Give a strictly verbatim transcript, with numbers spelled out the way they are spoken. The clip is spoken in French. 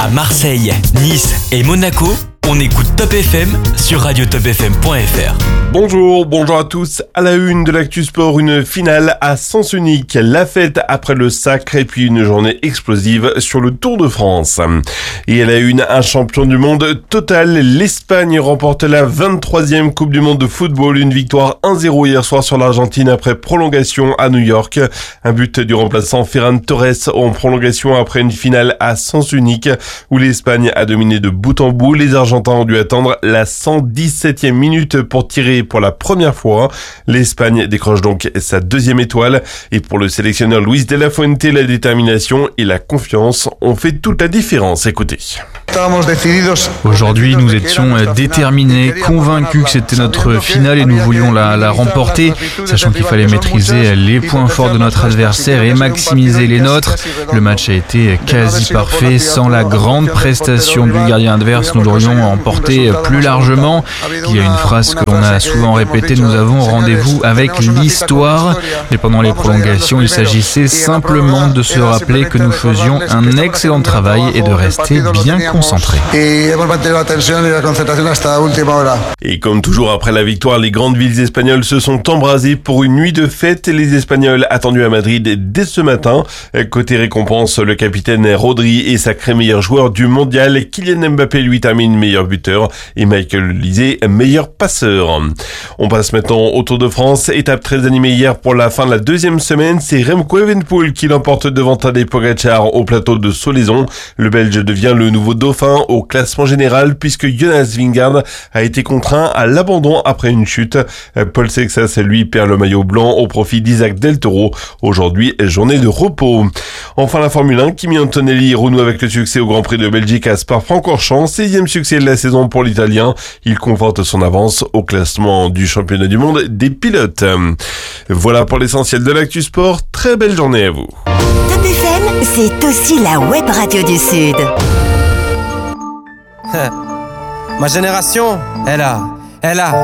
À Marseille, Nice et Monaco, on écoute Top F M sur radio top f m point f r. Bonjour, bonjour à tous. À la une de l'actu sport, une finale à sens unique. La fête après le sacre et puis une journée explosive sur le Tour de France. Et à la une, un champion du monde total. L'Espagne remporte la vingt-troisième Coupe du Monde de football. Une victoire un zéro hier soir sur l'Argentine après prolongation à New York. Un but du remplaçant Ferran Torres en prolongation après une finale à sens unique où l'Espagne a dominé de bout en bout. Les Argentins ont dû attendre la cent dix-septième minute pour tirer pour la première fois. L'Espagne décroche donc sa deuxième étoile. Et pour le sélectionneur Luis de la Fuente, la détermination et la confiance ont fait toute la différence. Écoutez. Aujourd'hui, nous étions déterminés, convaincus que c'était notre finale et nous voulions la, la remporter, sachant qu'il fallait maîtriser les points forts de notre adversaire et maximiser les nôtres. Le match a été quasi parfait. Sans la grande prestation du gardien adverse, nous l'aurions emporté plus largement. Il y a une phrase que l'on a souvent répétée, nous avons rendez-vous avec l'histoire. Mais pendant les prolongations, il s'agissait simplement de se rappeler que nous faisions un excellent travail et de rester bien concentrés. Et comme toujours après la victoire, les grandes villes espagnoles se sont embrasées pour une nuit de fête. Les Espagnols attendus à Madrid dès ce matin. Côté récompense, le capitaine Rodri est sacré meilleur joueur du mondial. Kylian Mbappé lui termine meilleur buteur et Michael Olise meilleur passeur. On passe maintenant au Tour de France. Étape très animée hier pour la fin de la deuxième semaine. C'est Remco Evenepoel qui l'emporte devant Tadej Pogačar au plateau de Solaizon. Le Belge devient le nouveau dauphin au classement général puisque Jonas Vingegaard a été contraint à l'abandon après une chute. Paul Sexas, lui, perd le maillot blanc au profit d'Isaac Del Toro. Aujourd'hui, journée de repos. Enfin, la Formule un, Kimi Antonelli renoue avec le succès au Grand Prix de Belgique à Spa-Francorchamps. Sixième succès de la saison pour l'Italien. Il conforte son avance au classement du championnat du monde des pilotes. Voilà pour l'essentiel de l'actu sport. Très belle journée à vous. Top F M, c'est aussi la web radio du Sud. Ma génération, elle a, elle a